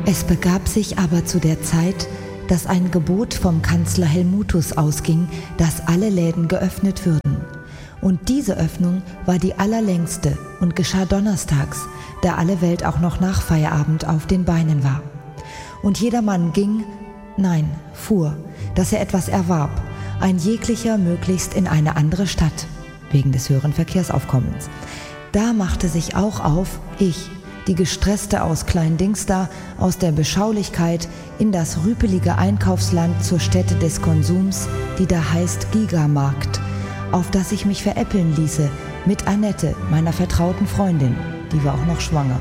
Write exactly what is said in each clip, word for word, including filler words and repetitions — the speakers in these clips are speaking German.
Es begab sich aber zu der Zeit, dass ein Gebot vom Kanzler Helmuthus ausging, dass alle Läden geöffnet würden. Und diese Öffnung war die allerlängste und geschah donnerstags, da alle Welt auch noch nach Feierabend auf den Beinen war. Und jedermann ging, nein, fuhr, dass er etwas erwarb, ein jeglicher möglichst in eine andere Stadt, wegen des höheren Verkehrsaufkommens. Da machte sich auch auf, ich, die Gestresste aus Klein-Dingsda, aus der Beschaulichkeit in das rüpelige Einkaufsland zur Stätte des Konsums, die da heißt Gigamarkt, auf das ich mich veräppeln ließe mit Annette, meiner vertrauten Freundin, die war auch noch schwanger.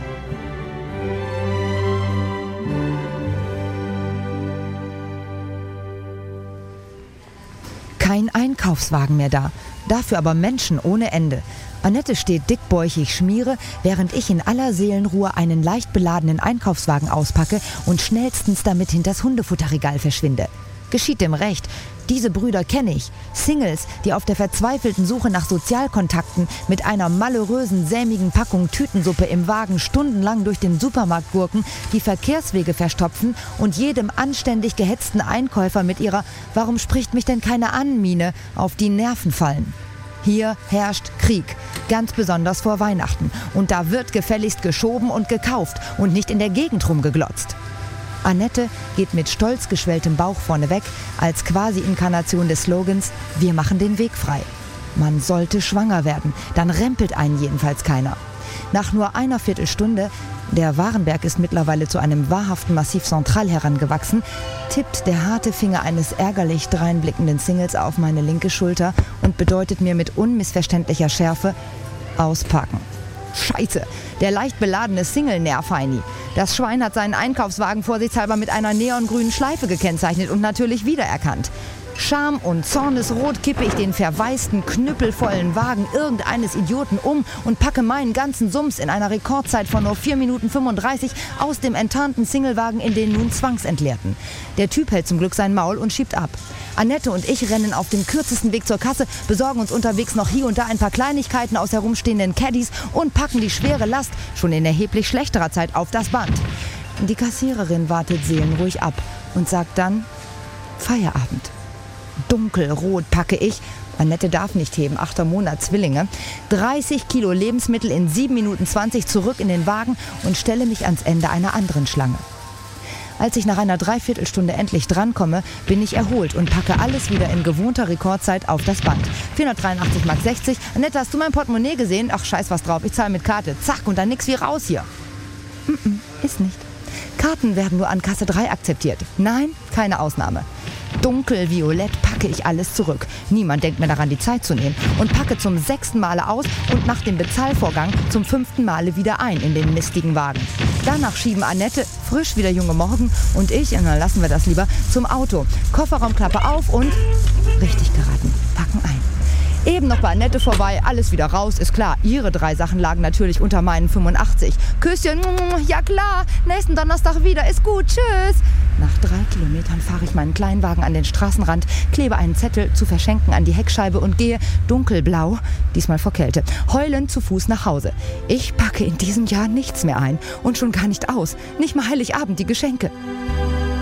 Kein Einkaufswagen mehr da, dafür aber Menschen ohne Ende. Annette steht dickbäuchig schmiere, während ich in aller Seelenruhe einen leicht beladenen Einkaufswagen auspacke und schnellstens damit hinters Hundefutterregal verschwinde. Geschieht dem Recht. Diese Brüder kenne ich. Singles, die auf der verzweifelten Suche nach Sozialkontakten mit einer malheurösen, sämigen Packung Tütensuppe im Wagen stundenlang durch den Supermarkt gurken, die Verkehrswege verstopfen und jedem anständig gehetzten Einkäufer mit ihrer »Warum spricht mich denn keiner an« Miene auf die Nerven fallen. Hier herrscht Krieg, ganz besonders vor Weihnachten. Und da wird gefälligst geschoben und gekauft und nicht in der Gegend rumgeglotzt. Annette geht mit stolz geschwelltem Bauch vorneweg, als Quasi-Inkarnation des Slogans »Wir machen den Weg frei«. Man sollte schwanger werden, dann rempelt einen jedenfalls keiner. Nach nur einer Viertelstunde, der Warenberg ist mittlerweile zu einem wahrhaften Massiv Central herangewachsen, tippt der harte Finger eines ärgerlich dreinblickenden Singles auf meine linke Schulter und bedeutet mir mit unmissverständlicher Schärfe »Auspacken«. Scheiße, der leicht beladene Single-Nerfeini. Das Schwein hat seinen Einkaufswagen vorsichtshalber mit einer neongrünen Schleife gekennzeichnet und natürlich wiedererkannt. Scham und Zornesrot kippe ich den verwaisten, knüppelvollen Wagen irgendeines Idioten um und packe meinen ganzen Sums in einer Rekordzeit von nur vier Minuten fünfunddreißig aus dem enttarnten Singlewagen in den nun zwangsentleerten. Der Typ hält zum Glück sein Maul und schiebt ab. Annette und ich rennen auf dem kürzesten Weg zur Kasse, besorgen uns unterwegs noch hier und da ein paar Kleinigkeiten aus herumstehenden Caddies und packen die schwere Last, schon in erheblich schlechterer Zeit, auf das Band. Die Kassiererin wartet seelenruhig ab und sagt dann Feierabend. Dunkelrot packe ich, Annette darf nicht heben, achter Monat Zwillinge, dreißig Kilo Lebensmittel in sieben Minuten zwanzig zurück in den Wagen und stelle mich ans Ende einer anderen Schlange. Als ich nach einer Dreiviertelstunde endlich drankomme, bin ich erholt und packe alles wieder in gewohnter Rekordzeit auf das Band. vierhundertdreiundachtzig Mark sechzig. Annette, hast du mein Portemonnaie gesehen? Ach, scheiß was drauf, ich zahle mit Karte. Zack, und dann nix wie raus hier. Mm-mm, ist nicht. Karten werden nur an Kasse drei akzeptiert. Nein, keine Ausnahme. Dunkelviolett packe ich alles zurück. Niemand denkt mehr daran, die Zeit zu nehmen. Und packe zum sechsten Male aus und nach dem Bezahlvorgang zum fünften Male wieder ein in den mistigen Wagen. Danach schieben Annette, frisch wie der junge Morgen, und ich, und dann lassen wir das lieber, zum Auto. Kofferraumklappe auf und, richtig geraten, packen ein. Eben noch bei Annette vorbei, alles wieder raus, ist klar. Ihre drei Sachen lagen natürlich unter meinen fünfundachtzig. Küsschen, ja klar, nächsten Donnerstag wieder, ist gut, tschüss. Nach drei Kilometern fahre ich meinen Kleinwagen an den Straßenrand, klebe einen Zettel zu verschenken an die Heckscheibe und gehe, dunkelblau, diesmal vor Kälte, heulend zu Fuß nach Hause. Ich packe in diesem Jahr nichts mehr ein und schon gar nicht aus, nicht mal Heiligabend die Geschenke.